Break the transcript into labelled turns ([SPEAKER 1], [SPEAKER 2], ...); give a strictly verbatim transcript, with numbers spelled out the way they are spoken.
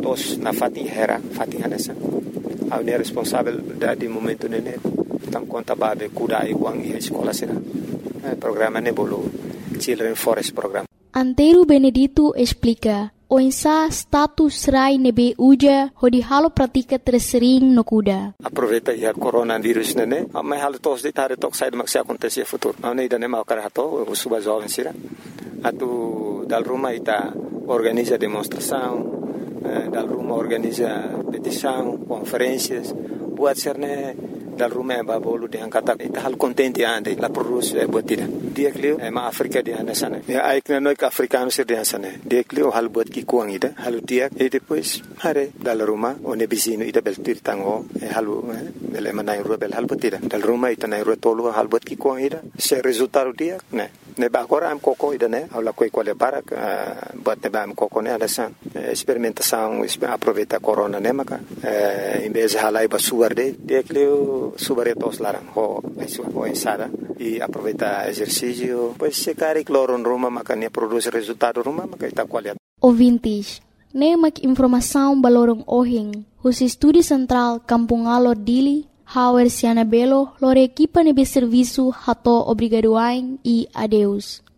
[SPEAKER 1] tos na fati hera fati hanesa au ne responsável da de momento nene tam conta babe kuda ai wang i escola sira programa ne bolo Children Forest Program.
[SPEAKER 2] Antero Benedito explica o insa status rai nebe uja hodi halo pratika tersering no kuda.
[SPEAKER 1] Aproveita ia coronavírus nene, mas halo tos de tare tok sai maksi acontecer futuro. Não ida nem mau karato, o suba jovem sira. Atu dal rumah ita organiza demonstração, dal rumah organiza petição, conferências, buat serne dal rumah é babolo de angkata ita hal contente ande la produz é botida dia clio é ma África de anda sana é ai que não é que africano ser de sana dia clio hal bot ki kuang ida hal dia e depois hare dal rumah one bisino ida beltir tango é halu ele manai ro bel hal botida dal rumah ita nai ro tolo hal bot ki kuang ida se resultado dia né ne ba agora am coco ida né ala coi qual é para bot ne ba am coco né alasan experimentação aproveita corona né maca em vez de halai ba suarde dia clio subaretos larang ho ho ensada e aproveita exercício pois se cari cloro no Roma makanya produz resultado Roma makita qualidade.
[SPEAKER 2] Ouvintes, nemak informação balorong ohing os estúdio central Kampung Alor Dili Hauer Siana Belo lore equipa nebe serviço hato obrigadoain e adeus.